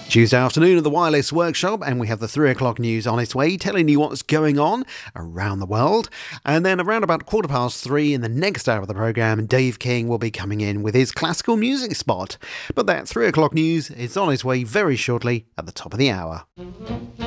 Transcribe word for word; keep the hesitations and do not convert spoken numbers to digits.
Tuesday afternoon at the Wireless Workshop, and we have the three o'clock news on its way, telling you what's going on around the world. And then around about quarter past three in the next hour of the programme, Dave King will be coming in with his classical music spot. But that three o'clock news is on its way very shortly at the top of the hour.